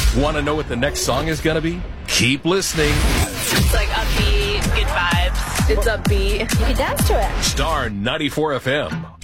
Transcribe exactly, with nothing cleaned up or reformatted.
Want to know what the next song is going to be? Keep listening. It's like upbeat, good vibes. It's upbeat. You can dance to it. Star ninety-four F M.